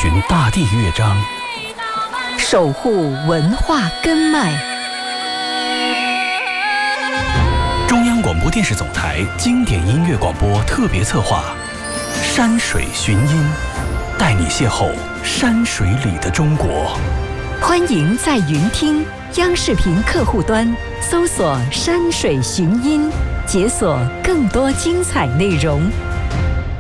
寻大地乐章， 守护文化根脉。 中央广播电视总台经典音乐广播特别策划《山水寻音》，带你邂逅山水里的中国。 欢迎在云听央视频客户端搜索“山水寻音”，解锁更多精彩内容。